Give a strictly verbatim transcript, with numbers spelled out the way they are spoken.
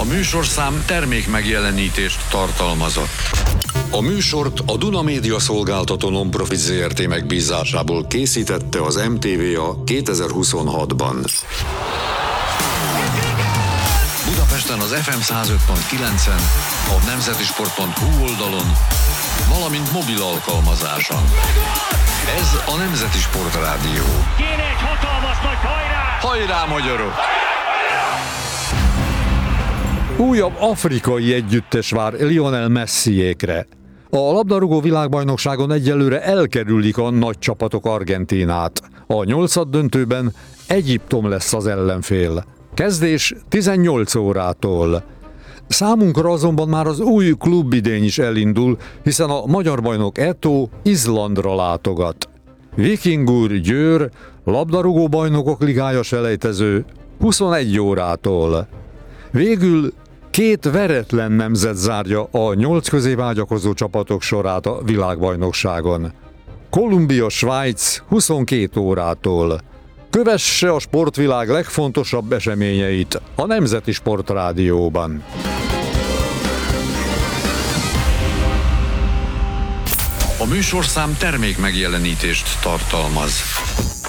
A műsorszám termék megjelenítést tartalmazott. A műsort a Duna Média Szolgáltató Non-Profit Zé Er Té megbízásából készítette az em té vé a kétezer-huszonhatban. Budapesten az ef em száz öt pont kilencen, a nemzetisport pont hú oldalon, valamint mobil alkalmazáson. Ez a Nemzeti Sport Rádió. Kéne egy hatalmas nagy hajrá! Hajrá, magyarok! Újabb afrikai együttes vár Lionel Messiékre. A labdarúgó világbajnokságon egyelőre elkerülik a nagy csapatok Argentínát. A nyolcaddöntőben Egyiptom lesz az ellenfél. Kezdés tizennyolc órától. Számunkra azonban már az új klubidény is elindul, hiszen a magyar bajnok Eto'o Izlandra látogat. Viking úr Győr, labdarúgó bajnokok ligája selejtező huszonegy órától. Végül két veretlen nemzet zárja a nyolc közé vágyakozó csapatok sorát a világbajnokságon. Kolumbia, Svájc huszonkét órától. Kövesse a sportvilág legfontosabb eseményeit a Nemzeti Sport Rádióban. A műsorszám termék megjelenítést tartalmaz.